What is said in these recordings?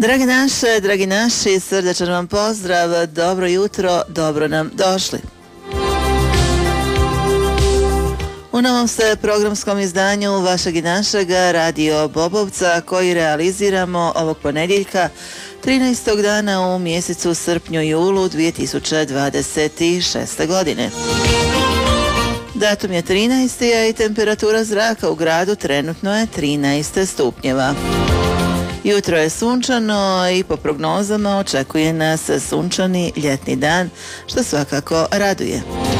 Dragi naši, srdečan vam pozdrav, dobro jutro, dobro nam došli. U novom se programskom izdanju vašeg i našeg Radio Bobovca koji realiziramo ovog ponedjeljka 13. dana u mjesecu srpnju julu 2026. godine. Datum je 13. a i temperatura zraka u gradu trenutno je 13 stupnjeva. Jutro je sunčano i po prognozama očekuje nas sunčani ljetni dan, što svakako raduje.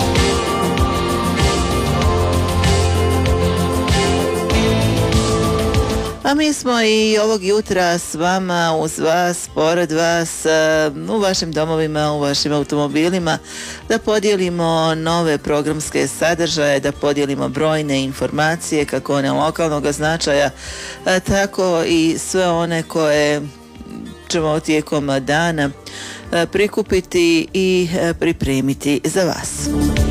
A mi smo i ovog jutra s vama, uz vas, pored vas, u vašim domovima, u vašim automobilima, da podijelimo nove programske sadržaje, da podijelimo brojne informacije, kako one lokalnog značaja, tako i sve one koje ćemo tijekom dana prikupiti i pripremiti za vas.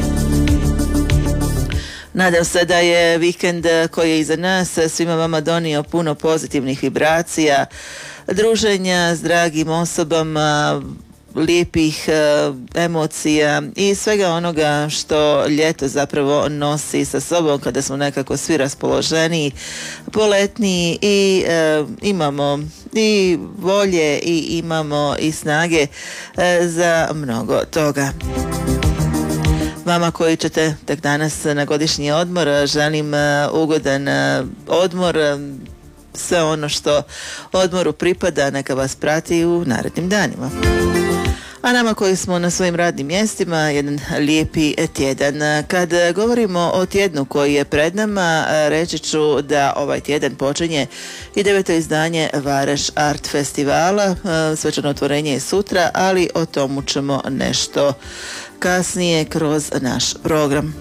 Nadam se da je vikend koji je iza nas svima vama donio puno pozitivnih vibracija, druženja s dragim osobama, lijepih emocija i svega onoga što ljeto zapravo nosi sa sobom kada smo nekako svi raspoloženiji, poletniji i imamo i volje i imamo i snage za mnogo toga. Vama koji ćete tek danas na godišnji odmor, želim ugodan odmor, sve ono što odmoru pripada neka vas prati u narednim danima. A nama koji smo na svojim radnim mjestima, jedan lijepi tjedan. Kad govorimo o tjednu koji je pred nama, reći ću da ovaj tjedan počinje i 9. izdanje Vareš Art Festivala. Svečano otvorenje je sutra, ali o tomu ćemo nešto kasnije kroz naš program.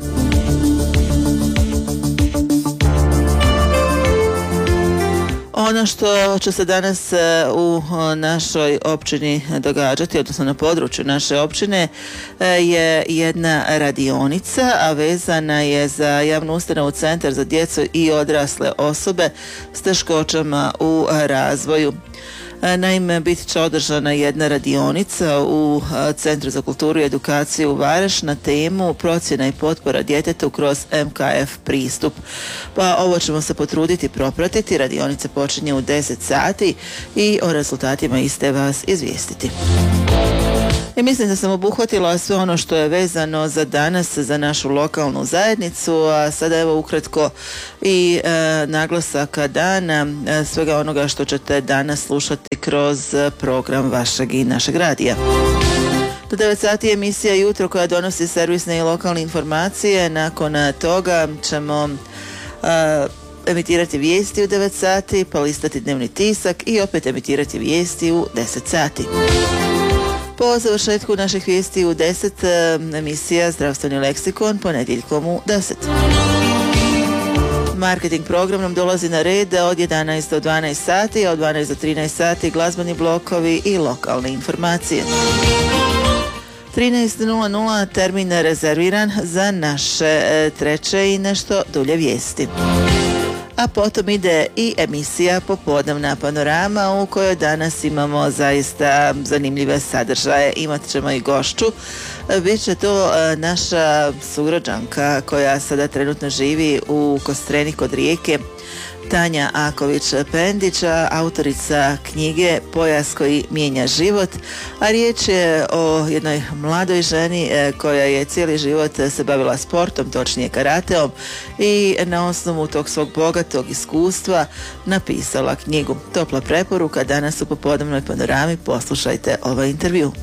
Ono što će se danas u našoj općini događati, odnosno na području naše općine, je jedna radionica, a vezana je za javnu ustanovu Centar za djecu i odrasle osobe s teškoćama u razvoju. Naime, bit će održana jedna radionica u Centru za kulturu i edukaciju Vareš na temu procjena i potpora djetetu kroz MKF pristup. Pa ovo ćemo se potruditi propratiti. Radionica počinje u 10 sati i o rezultatima iste vas izvijestiti. I mislim da sam obuhvatila sve ono što je vezano za danas, za našu lokalnu zajednicu, a sada evo ukratko i naglasaka dana, svega onoga što ćete danas slušati kroz program vašeg i našeg radija. Do 9 sati je emisija Jutro koja donosi servisne i lokalne informacije. Nakon toga ćemo emitirati vijesti u 9 sati, pa listati dnevni tisak i opet emitirati vijesti u 10 sati. Po završetku naših vijesti u 10 emisija Zdravstveni leksikon ponedjeljkom u 10. Marketing program nam dolazi na red od 11 do 12 sati, a od 12 do 13 sati glazbeni blokovi i lokalne informacije. 13.00 termin rezerviran za naše treće i nešto dulje vijesti. A potom ide i emisija Popodnevna panorama u kojoj danas imamo zaista zanimljive sadržaje. Imat ćemo i gošću. Biće to naša sugrađanka koja sada trenutno živi u Kostreni kod Rijeke, Tanja Aković-Pendića, autorica knjige Pojas koji mijenja život, a riječ je o jednoj mladoj ženi koja je cijeli život se bavila sportom, točnije karateom, i na osnovu tog svog bogatog iskustva napisala knjigu. Topla preporuka danas u Popodnevnoj panorami, poslušajte ovaj intervju.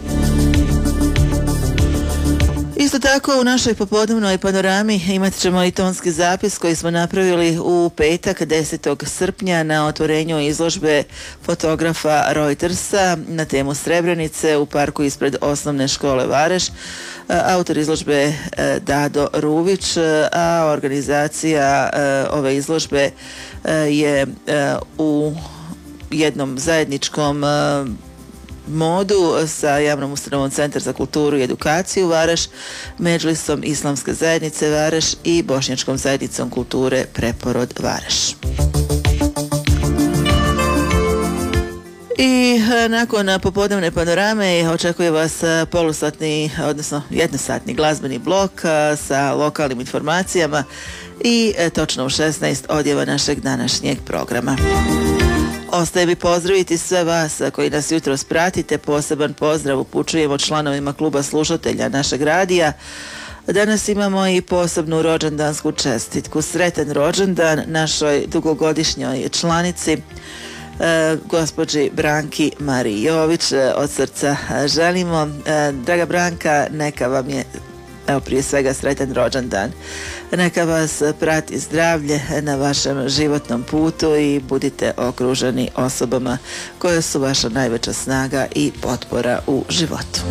Isto tako u našoj popodnevnoj panorami imat ćemo i tonski zapis koji smo napravili u petak 10. srpnja na otvorenju izložbe fotografa Reutersa na temu Srebrenice u parku ispred osnovne škole Vareš. Autor izložbe Dado Ruvić, a organizacija ove izložbe je u jednom zajedničkom modu sa javnom ustanovom Centar za kulturu i edukaciju Vareš, Medžlisom Islamske zajednice Vareš i Bošnjačkom zajednicom kulture Preporod Vareš. I nakon popodnevne panorame očekuje vas polusatni, odnosno jednosatni glazbeni blok sa lokalnim informacijama i točno u 16 odjeva našeg današnjeg programa. Ostaje mi pozdraviti sve vas koji nas jutros pratite. Poseban pozdrav upućujemo članovima kluba slušatelja našeg radija. Danas imamo i posebnu rođendansku čestitku. Sretan rođendan našoj dugogodišnjoj članici, gospođi Branki Mariji Jović. Od srca želimo. Draga Branka, neka vam je prije svega sretan rođendan. Neka vas prati zdravlje na vašem životnom putu i budite okruženi osobama koje su vaša najveća snaga i potpora u životu.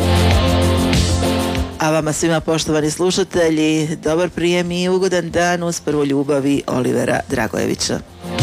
A vama svima, poštovani slušatelji, dobar prijem i ugodan dan uz prvu ljubavi Olivera Dragojevića.